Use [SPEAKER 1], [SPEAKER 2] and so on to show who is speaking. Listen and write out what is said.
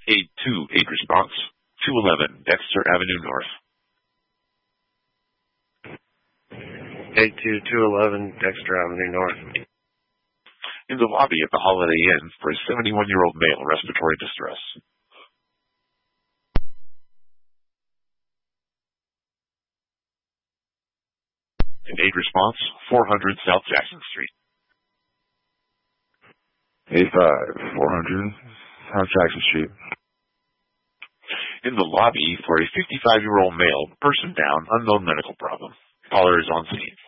[SPEAKER 1] 828 response. 211 Dexter Avenue North.
[SPEAKER 2] 82211 Dexter Avenue North.
[SPEAKER 1] In the lobby at the Holiday Inn for a 71-year-old male, respiratory distress. An 8 response, 400 South Jackson Street.
[SPEAKER 3] 400 South Jackson Street.
[SPEAKER 1] In the lobby for a 55-year-old male, person down, unknown medical problem. Caller is on scene.